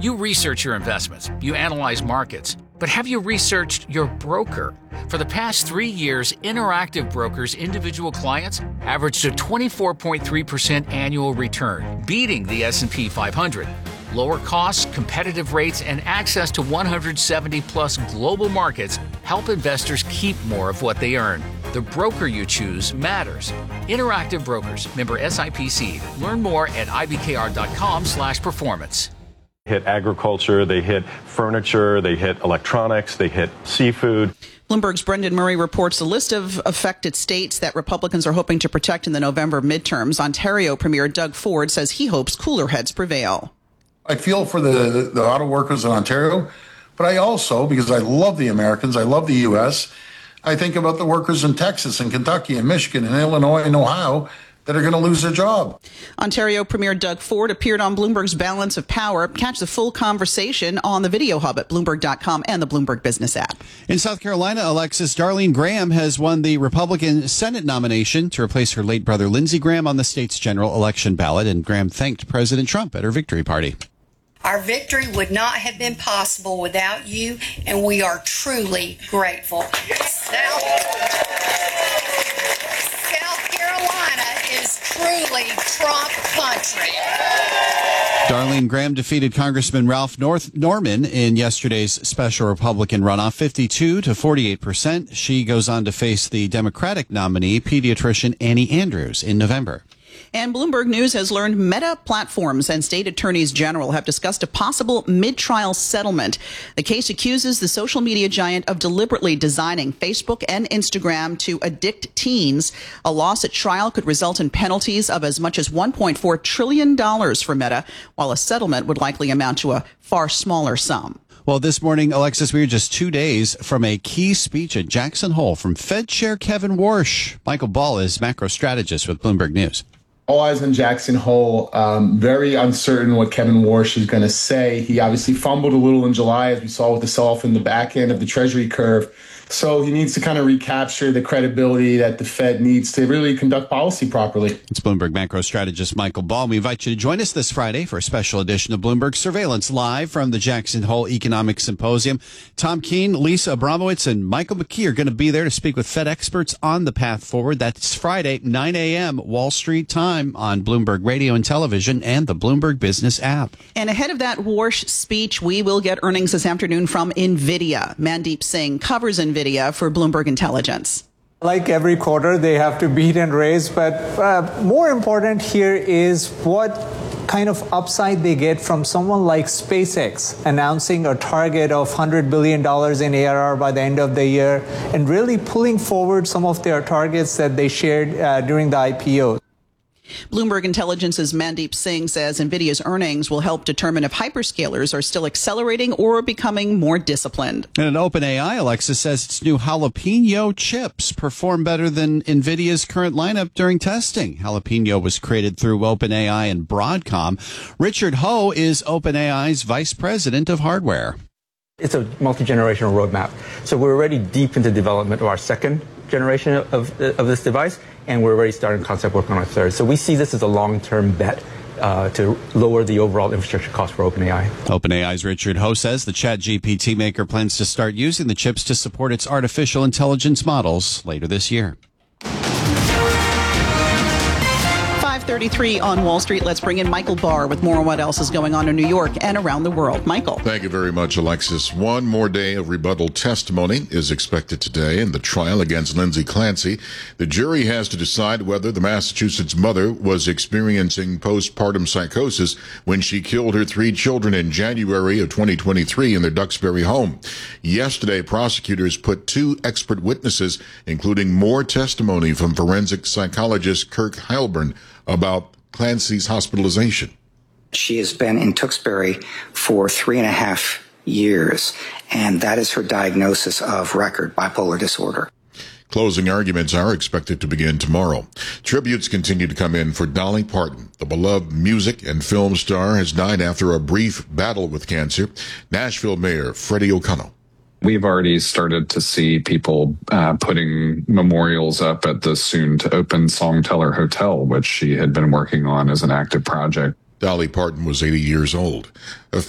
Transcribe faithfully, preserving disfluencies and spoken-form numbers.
You research your investments, you analyze markets, but have you researched your broker? For the past three years, Interactive Brokers' individual clients averaged a twenty-four point three percent annual return, beating the S and P five hundred. Lower costs, competitive rates, and access to one hundred seventy plus global markets help investors keep more of what they earn. The broker you choose matters. Interactive Brokers, member S I P C. Learn more at I B K R dot com slash performance. Hit agriculture, they hit furniture, they hit electronics, they hit seafood. Bloomberg's Brendan Murray reports a list of affected states that Republicans are hoping to protect in the November midterms. Ontario Premier Doug Ford says he hopes cooler heads prevail. I feel for the, the auto workers in Ontario, but I also, because I love the Americans, I love the U S, I think about the workers in Texas and Kentucky and Michigan and Illinois and Ohio that are going to lose their job. Ontario Premier Doug Ford appeared on Bloomberg's Balance of Power. Catch the full conversation on the Video Hub at Bloomberg dot com and the Bloomberg Business app. In South Carolina, Alexis, Darlene Graham has won the Republican Senate nomination to replace her late brother Lindsey Graham on the state's general election ballot, and Graham thanked President Trump at her victory party. Our victory would not have been possible without you, and we are truly grateful. South, South Carolina is truly Trump country. Darlene Graham defeated Congressman Ralph North Norman in yesterday's special Republican runoff, fifty-two to forty-eight percent. She goes on to face the Democratic nominee, pediatrician Annie Andrews, in November. And Bloomberg News has learned Meta Platforms and state attorneys general have discussed a possible mid-trial settlement. The case accuses the social media giant of deliberately designing Facebook and Instagram to addict teens. A loss at trial could result in penalties of as much as one point four trillion dollars for Meta, while a settlement would likely amount to a far smaller sum. Well, this morning, Alexis, we were just two days from a key speech at Jackson Hole from Fed Chair Kevin Warsh. Michael Ball is macro strategist with Bloomberg News. All eyes on Jackson Hole. Um, very uncertain what Kevin Warsh is going to say. He obviously fumbled a little in July, as we saw with the sell-off in the back end of the Treasury curve. So he needs to kind of recapture the credibility that the Fed needs to really conduct policy properly. It's Bloomberg macro strategist Michael Ball. We invite you to join us this Friday for a special edition of Bloomberg Surveillance live from the Jackson Hole Economic Symposium. Tom Keene, Lisa Abramowitz, and Michael McKee are going to be there to speak with Fed experts on the path forward. That's Friday, nine a.m. Wall Street time on Bloomberg Radio and Television and the Bloomberg Business app. And ahead of that Warsh speech, we will get earnings this afternoon from NVIDIA. Mandeep Singh covers NVIDIA for Bloomberg Intelligence. Like every quarter, they have to beat and raise, but uh, more important here is what kind of upside they get from someone like SpaceX announcing a target of one hundred billion dollars in A R R by the end of the year and really pulling forward some of their targets that they shared uh, during the I P O. Bloomberg Intelligence's Mandeep Singh says NVIDIA's earnings will help determine if hyperscalers are still accelerating or becoming more disciplined. And an OpenAI, Alexa says its new jalapeno chips perform better than NVIDIA's current lineup during testing. Jalapeno was created through OpenAI and Broadcom. Richard Ho is OpenAI's vice president of hardware. It's a multi-generational roadmap. So we're already deep into development of our second generation of, of this device, and we're already starting concept work on our third. So we see this as a long-term bet uh, to lower the overall infrastructure cost for OpenAI. OpenAI's Richard Ho says the ChatGPT maker plans to start using the chips to support its artificial intelligence models later this year. five thirty-three on Wall Street. Let's bring in Michael Barr with more on what else is going on in New York and around the world. Michael. Thank you very much, Alexis. One more day of rebuttal testimony is expected today in the trial against Lindsay Clancy. The jury has to decide whether the Massachusetts mother was experiencing postpartum psychosis when she killed her three children in January of twenty twenty-three in their Duxbury home. Yesterday, prosecutors put two expert witnesses, including more testimony from forensic psychologist Kirk Heilbrunn, about Clancy's hospitalization. She has been in Tewksbury for three and a half years, and that is her diagnosis of record bipolar disorder. Closing arguments are expected to begin tomorrow. Tributes continue to come in for Dolly Parton. The beloved music and film star has died after a brief battle with cancer. Nashville Mayor Freddie O'Connell. We've already started to see people uh, putting memorials up at the soon-to-open Songteller Hotel, which she had been working on as an active project. Dolly Parton was eighty years old.